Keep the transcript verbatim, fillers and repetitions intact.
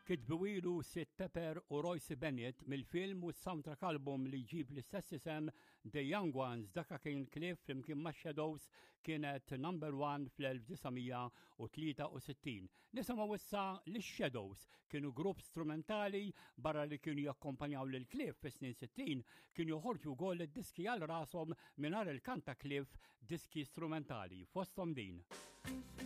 Kitbu ilu Sid Pepper u Royce Bennett mill-film u s-soundtrack album li jġib l-istess isem The Young Ones daka kien Cliff flimkien ma' Shadows kienet number one fl-elf tisa' u tlieta u sittin. Nisimgħu issa l-Shadows kienu grupp strumentali barra li kienu jakkompanjaw lil Cliff fis-snin sittin kienu joħorġu wkoll id-diski għal rashom mingħajr il-kanta Cliff diski strumentali fosthom din.